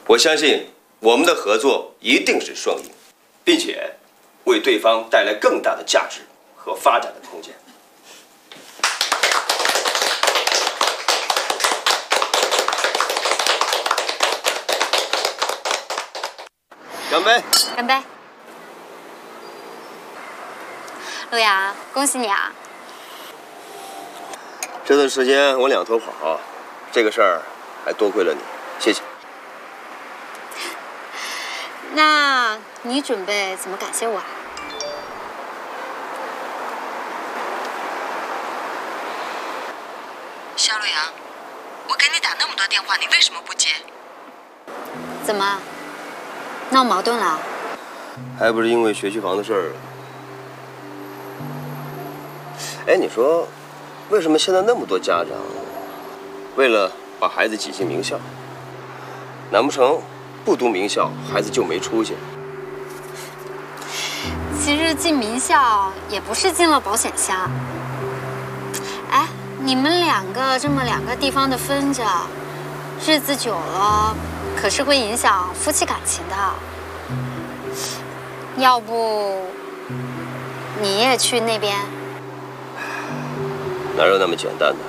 我相信我们的合作一定是双赢，并且为对方带来更大的价值和发展的空间。干杯！ 干杯！陆阳，恭喜你啊！ 这段时间我两头跑，这个事儿还多亏了你，谢谢。 那你准备怎么感谢我啊？ 肖陆阳，我给你打那么多电话，你为什么不接？ 怎么，闹矛盾了？ 还不是因为学区房的事儿。哎，你说，为什么现在那么多家长为了把孩子挤进名校，难不成不读名校，孩子就没出息？ 其实进名校也不是进了保险箱。哎，你们两个这么两个地方的分着，日子久了，可是会影响夫妻感情的。要不，你也去那边？ 哪有那么简单的？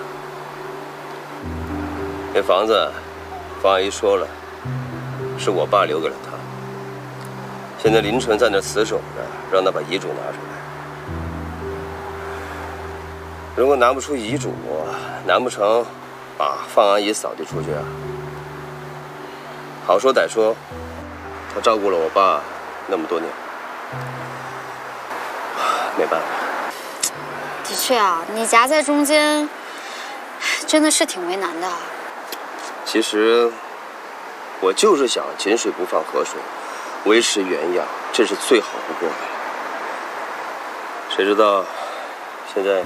那房子，方阿姨说了，是我爸留给了她。现在林纯在那死守着，让他把遗嘱拿出来。如果拿不出遗嘱，难不成把方阿姨扫地出去啊？好说歹说，她照顾了我爸那么多年，没办法。 的确啊，你夹在中间，真的是挺为难的。 其实，我就是想井水不犯河水，维持原样，这是最好不过的。谁知道，现在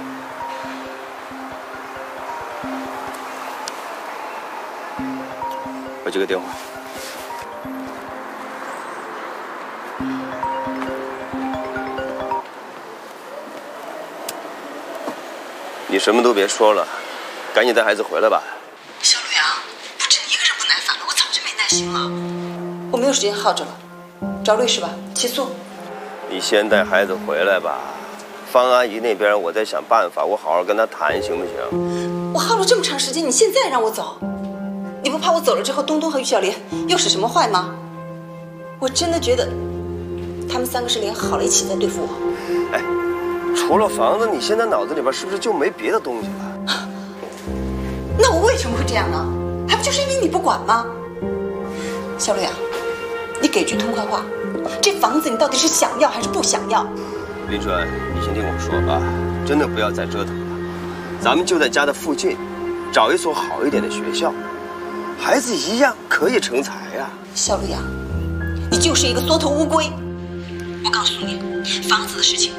我接个电话。你什么都别说了，赶紧带孩子回来吧。 肖陆阳，不止你一个人不耐烦了，我早就没耐心了。我没有时间耗着了，找律师吧，起诉。 你先带孩子回来吧，方阿姨那边我再想办法，我好好跟她谈，行不行？ 我耗了这么长时间，你现在让我走，你不怕我走了之后，东东和于小莲又使什么坏吗？我真的觉得他们三个是连好了一起在对付我。 哎，除了房子，你现在脑子里边是不是就没别的东西了？ 那我为什么会这样呢？还不就是因为你不管吗？肖陆阳，你给句痛快话，这房子你到底是想要还是不想要？ 林纯，你先听我说吧，真的不要再折腾了。咱们就在家的附近，找一所好一点的学校，孩子一样可以成才呀。 肖陆阳，你就是一个缩头乌龟。我告诉你，房子的事情